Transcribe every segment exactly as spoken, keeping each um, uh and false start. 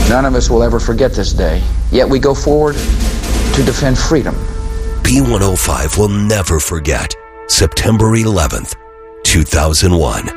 None of us will ever forget this day, yet we go forward to defend freedom. B one oh five will never forget September eleventh, two thousand one.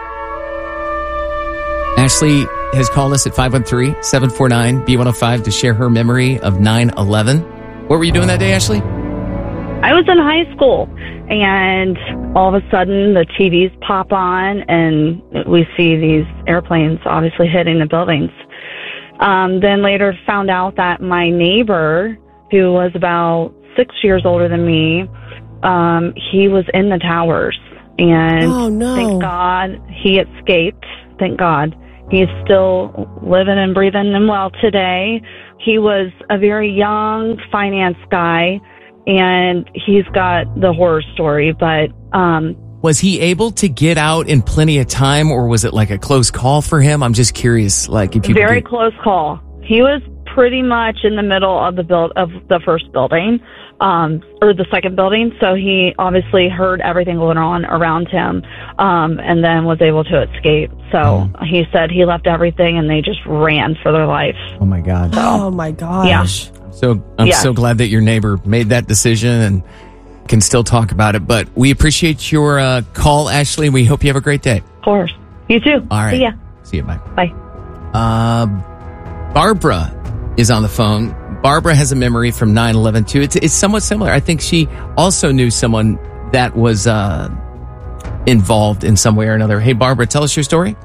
Ashley has called us at five one three, seven four nine, B one oh five to share her memory of nine eleven. What were you doing that day, Ashley? I was in high school, and all of a sudden the T Vs pop on, and we see these airplanes obviously hitting the buildings. Um, then later found out that my neighbor, who was about six years older than me, um, he was in the towers. And oh, no. thank God he escaped. Thank God. He's still living and breathing and well today. He was a very young finance guy, and he's got the horror story, but... Um, was he able to get out in plenty of time, or was it like a close call for him? I'm just curious, like if you very could... close call. He was pretty much in the middle of the build of the first building, um, or the second building. So he obviously heard everything going on around him, um, and then was able to escape. So oh. he said he left everything and they just ran for their life. Oh my God! So, oh my gosh! Yeah. So I'm yes. so glad that your neighbor made that decision and can still talk about it. But we appreciate your uh, call, Ashley. We hope you have a great day. Of course. You too. All right. See ya. See you. Bye. Bye. Uh, Barbara is on the phone. Barbara has a memory from nine eleven too. It's, it's somewhat similar. I think she also knew someone that was uh, involved in some way or another. Hey, Barbara, tell us your story.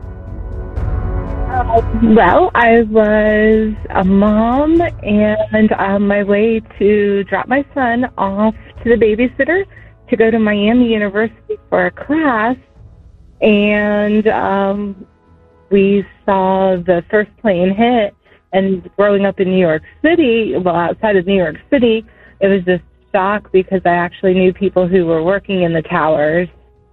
Well, I was a mom and on my way to drop my son off to the babysitter to go to Miami University for a class. And um, we saw the first plane hit. And growing up in New York City, well, outside of New York City, it was just shock because I actually knew people who were working in the towers.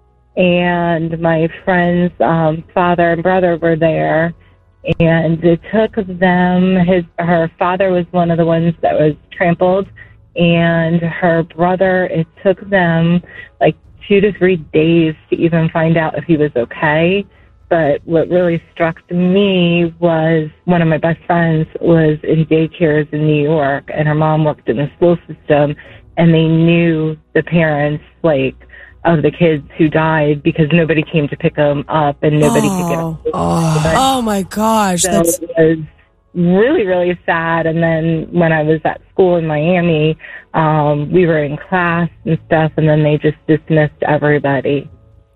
And my friend's um, father and brother were there. And it took them, his, her father was one of the ones that was trampled, and her brother, it took them like two to three days to even find out if he was okay. But what really struck me was one of my best friends was in daycares in New York, and her mom worked in the school system, and they knew the parents, like, of the kids who died because nobody came to pick them up and nobody oh, could get them. Oh, oh my gosh. So that's... it was really, really sad. And then when I was at school in Miami, um, we were in class and stuff, and then they just dismissed everybody.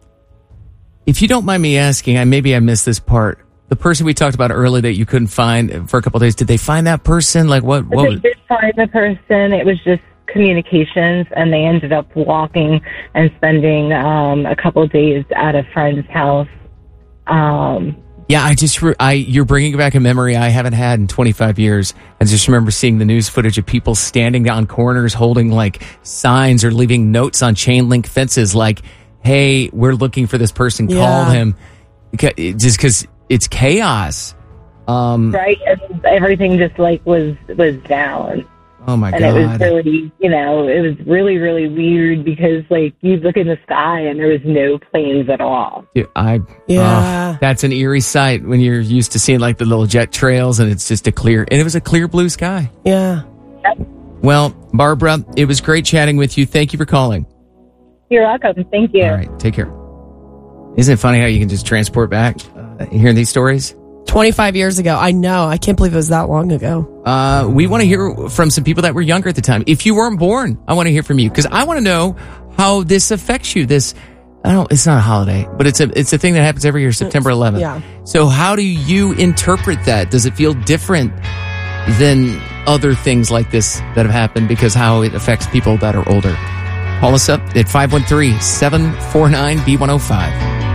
If you don't mind me asking, I maybe I missed this part. The person we talked about earlier that you couldn't find for a couple of days, did they find that person? Like what? what they was... did find the person. It was just communications, and they ended up walking and spending um, a couple of days at a friend's house. Um, yeah, I just re- I you're bringing back a memory I haven't had in twenty-five years. I just remember seeing the news footage of people standing on corners holding like signs or leaving notes on chain link fences like, "Hey, we're looking for this person. Yeah. Call him." Just because it's chaos, um, right? And everything just like was was down. Oh my and God. And it was really, you know, it was really, really weird because, like, you look in the sky and there was no planes at all. Dude, I, yeah. Oh, that's an eerie sight when you're used to seeing, like, the little jet trails and it's just a clear, and it was a clear blue sky. Yeah. Yep. Well, Barbara, it was great chatting with you. Thank you for calling. You're welcome. Thank you. All right. Take care. Isn't it funny how you can just transport back uh, hearing these stories? twenty-five years ago. I know. I can't believe it was that long ago. Uh, we want to hear from some people that were younger at the time. If you weren't born, I want to hear from you because I want to know how this affects you. This, I don't, it's not a holiday, but it's a, it's a thing that happens every year, September eleventh. Yeah. So how do you interpret that? Does it feel different than other things like this that have happened because how it affects people that are older? Call us up at five one three, seven four nine, B one oh five.